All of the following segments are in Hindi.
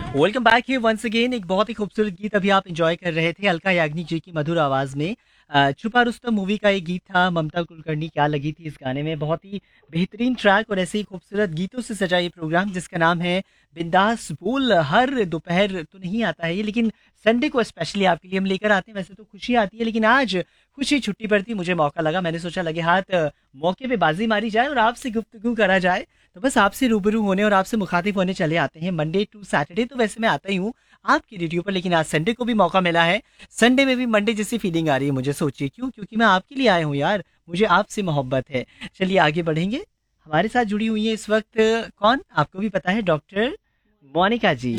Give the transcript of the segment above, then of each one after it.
Welcome back here once again. एक बहुत ही खूबसूरत गीत अभी आप एंजॉय कर रहे थे अलका याग्निक जी की मधुर आवाज में। छुपा रुस्तम मूवी का एक गीत था। ममता कुलकर्णी क्या लगी थी इस गाने में। बहुत ही बेहतरीन ट्रैक और ऐसे ही खूबसूरत गीतों से सजा ये प्रोग्राम जिसका नाम है बिंदास बोल। हर दोपहर तो नहीं आता है ये, लेकिन संडे को स्पेशली आपके लिए हम लेकर आते हैं। वैसे तो खुशी आती है, लेकिन आज खुशी छुट्टी पर थी, मुझे मौका लगा, मैंने सोचा लगे हाथ मौके पे बाजी मारी जाए और आपसे गुफ्तगू करा जाए। तो बस आपसे रूबरू होने और आपसे मुखातिब होने चले आते हैं। मंडे टू सैटरडे तो वैसे मैं आता ही हूँ आपकी रेडियो पर, लेकिन आज संडे को भी मौका मिला है। संडे में भी मंडे जैसी फीलिंग आ रही है मुझे। सोचिए क्यों, क्योंकि मैं आपके लिए आया हूँ यार, मुझे आपसे मोहब्बत है। चलिए आगे बढ़ेंगे। हमारे साथ जुड़ी हुई है इस वक्त कौन, आपको भी पता है, डॉक्टर मोनिका जी।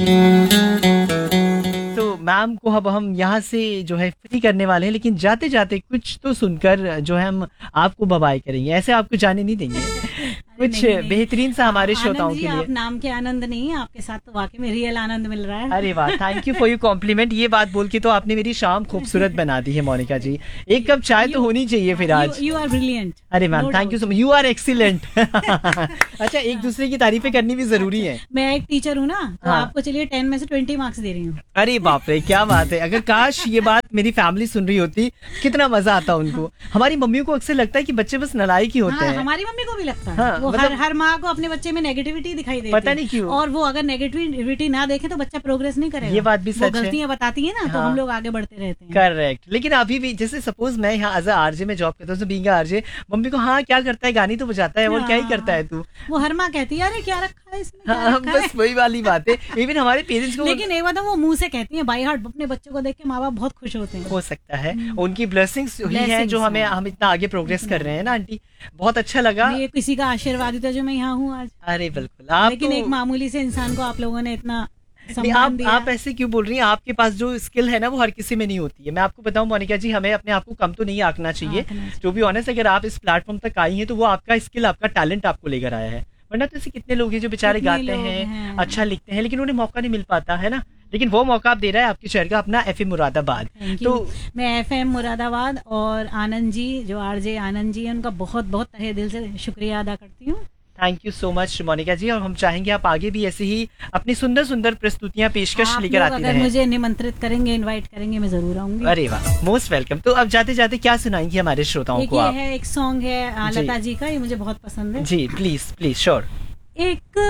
तो मैम को अब हम यहाँ से जो है फ्री करने वाले हैं, लेकिन जाते जाते कुछ तो सुनकर जो है हम आपको बबाई करेंगे, ऐसे आपको जाने नहीं देंगे। कुछ नहीं, नहीं। बेहतरीन सा हमारे आनंद श्रोताओं जी, के लिए। आप नाम के आनंद नहीं, आपके साथ तो वाकई में रियल आनंद मिल रहा है। अरे वाह, thank you for your complement. ये बात बोल के तो आपने मेरी शाम खूबसूरत बना दी है मोनिका जी। एक कप चाय तो होनी चाहिए फिर आज। You are brilliant. अरे ma'am thank you so much, you are excellent. अच्छा, एक दूसरे की तारीफें करनी भी जरूरी है। मैं एक टीचर हूँ ना, तो हाँ। आपको चलिए 10 में से 20 मार्क्स दे रही हूँ। अरे बाप रे, क्या बात है। अगर काश ये बात मेरी फैमिली सुन रही होती, कितना मजा आता उनको। हमारी मम्मियों को अक्सर लगता है कि बच्चे बस नालायक ही होते हाँ, हैं। हमारी मम्मी को भी लगता है। हाँ, वो मतलब- हर माँ को अपने बच्चे में नेगेटिविटी दिखाई देती पता है। नहीं क्यों। और वो अगर नेगेटिविटी ना देखे तो बच्चा प्रोग्रेस नहीं करेगा। ये बात भी वो सच है। गलतियां बताती है ना, तो हाँ। हम लोग आगे बढ़ते रहते हैं। करेक्ट। लेकिन अभी भी जैसे सपोज मैं यहाँ एज आरजे में जॉब करता हूँ, बीइंग आरजे, मम्मी को हाँ क्या करता है, गानी तो बजाता है, और क्या ही करता है तू। वो हर माँ कहती है अरे क्या रखा है इसमें, क्या हाँ, रखा है? बस वही वाली बात है। इवन हमारे पेरेंट्स को लेकिन एक बात है, वो मुंह से कहती है बाई हार्ट। अपने बच्चों को देख के माँ बाप बहुत खुश होते हैं। हो सकता है उनकी ब्लेसिंग्स ही हैं Blessings जो हमें, हैं। हम इतना आगे प्रोग्रेस कर रहे हैं ना आंटी। बहुत अच्छा लगा। ये किसी का आशीर्वाद ही था जो मैं यहाँ हूँ आज। अरे बिल्कुल, आप लेकिन तो एक मामूली से इंसान को आप लोगों ने इतना नहीं, सम्मान दिया। आप ऐसे क्यों बोल रही हैं। आपके पास जो स्किल है ना वो हर किसी में नहीं होती है। मैं आपको बताऊं मोनिका जी, हमें अपने आप को कम तो नहीं आंकना चाहिए। आंकना चाहिए। टू बी ऑनेस्ट, अगर आप इस प्लेटफॉर्म तक आई हैं तो वो आपका स्किल, आपका टैलेंट आपको लेकर आया है। वरना तो ऐसे कितने लोग हैं जो बेचारे कितने गाते लोग हैं, हैं। अच्छा लिखते हैं, लेकिन उन्हें मौका नहीं मिल पाता है ना। लेकिन वो मौका आप दे रहा है आपके शहर का, अपना एफएम मुरादाबाद। Thank you। तो मैं एफएम मुरादाबाद और आनंद जी, जो आरजे आनंद जी हैं, उनका बहुत बहुत तहे दिल से शुक्रिया अदा करती हूँ। Thank you so much Monika जी, और हम चाहेंगे आप आगे भी ऐसे ही अपनी सुंदर सुंदर प्रस्तुतियां पेशकश आप लेकर लोग आती अगर रहें। मुझे निमंत्रित करेंगे, इनवाइट करेंगे, मैं जरूर आऊंगी। अरे वाह, मोस्ट वेलकम। तो अब जाते जाते क्या सुनाएंगी हमारे श्रोताओं एक को ये आप? है, एक सॉन्ग है जी। लता जी का, ये मुझे बहुत पसंद है। जी प्लीज प्लीज, श्योर। एक